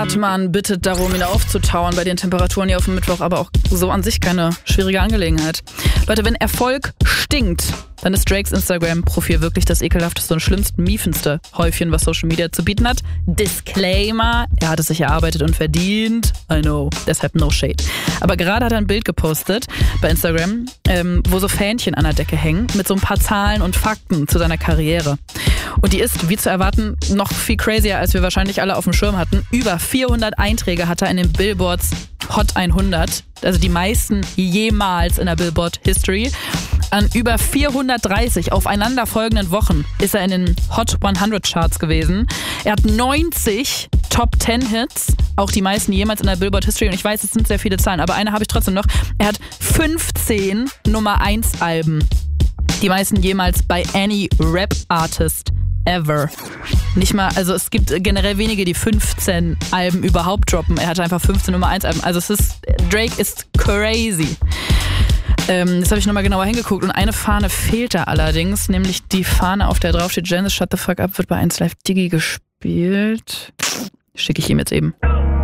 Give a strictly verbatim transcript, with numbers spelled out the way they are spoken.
Hartmann bittet darum, ihn aufzutauen bei den Temperaturen hier auf dem Mittwoch, aber auch so an sich keine schwierige Angelegenheit. Leute, wenn Erfolg stinkt, dann ist Drakes Instagram-Profil wirklich das ekelhafteste und schlimmste, miefendste Häufchen, was Social Media zu bieten hat. Disclaimer, er hat es sich erarbeitet und verdient. I know, deshalb no shade. Aber gerade hat er ein Bild gepostet bei Instagram, ähm, wo so Fähnchen an der Decke hängen mit so ein paar Zahlen und Fakten zu seiner Karriere. Und die ist, wie zu erwarten, noch viel crazier, als wir wahrscheinlich alle auf dem Schirm hatten. Über vierhundert Einträge hat er in den Billboards Hot hundert, also die meisten jemals in der Billboard History. An über vierhundertdreißig aufeinanderfolgenden Wochen ist er in den Hot hundert Charts gewesen. Er hat neunzig Top zehn Hits, auch die meisten jemals in der Billboard History. Und ich weiß, es sind sehr viele Zahlen, aber eine habe ich trotzdem noch. Er hat fünfzehn Nummer eins Alben. Die meisten jemals bei any Rap Artist ever. Nicht mal, also es gibt generell wenige, die fünfzehn Alben überhaupt droppen. Er hatte einfach fünfzehn Nummer eins Alben. Also es ist, Drake ist crazy. Ähm, jetzt habe ich nochmal genauer hingeguckt und eine Fahne fehlt da allerdings, nämlich die Fahne, auf der drauf steht, Genesis Shut the Fuck Up wird bei eins Live Diggy gespielt. Schicke ich ihm jetzt eben.